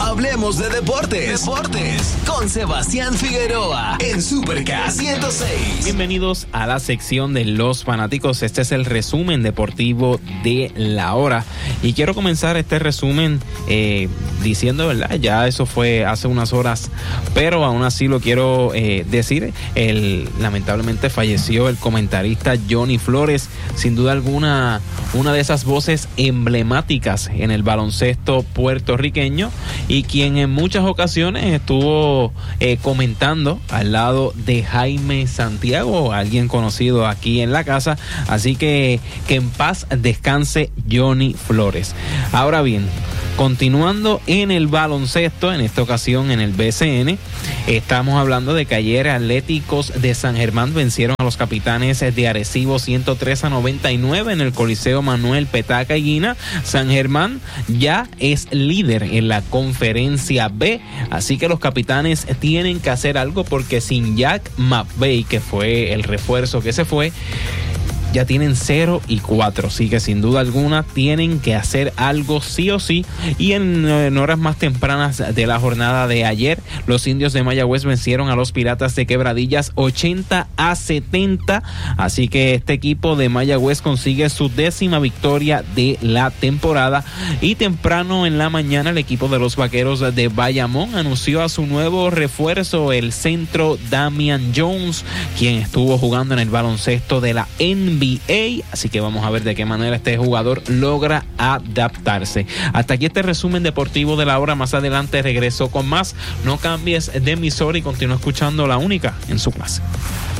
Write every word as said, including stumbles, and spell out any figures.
Hablemos de deportes. Deportes con Sebastián Figueroa en Super K ciento seis. Bienvenidos a la sección de los fanáticos. Este es el resumen deportivo de la hora. Y quiero comenzar este resumen eh, diciendo, ¿verdad? Ya eso fue hace unas horas, pero aún así lo quiero eh, decir. El, lamentablemente falleció el comentarista Johnny Flores. Sin duda alguna, una de esas voces emblemáticas en el baloncesto puertorriqueño y quien en muchas ocasiones estuvo eh, comentando al lado de Jaime Santiago, alguien conocido aquí en la casa. Así que que en paz descanse Johnny Flores. Ahora bien, continuando en el baloncesto, en esta ocasión en el B C N, estamos hablando de que ayer Atléticos de San Germán vencieron a los Capitanes de Arecibo ciento tres a noventa y nueve en el Coliseo Manuel Petaca Higuina. San Germán ya es líder en la Conferencia B, así que los Capitanes tienen que hacer algo porque sin Jack McVey, que fue el refuerzo que se fue, ya tienen cero y cuatro, así que sin duda alguna tienen que hacer algo sí o sí. Y en, en horas más tempranas de la jornada de ayer, los Indios de Mayagüez vencieron a los Piratas de Quebradillas ochenta a setenta, así que este equipo de Mayagüez consigue su décima victoria de la temporada. Y temprano en la mañana, el equipo de los Vaqueros de Bayamón anunció a su nuevo refuerzo, el centro Damian Jones, quien estuvo jugando en el baloncesto de la N B A, así que vamos a ver de qué manera este jugador logra adaptarse. Hasta aquí este resumen deportivo de la hora. Más adelante regreso con más. No cambies de emisora y continúa escuchando La Única en su clase.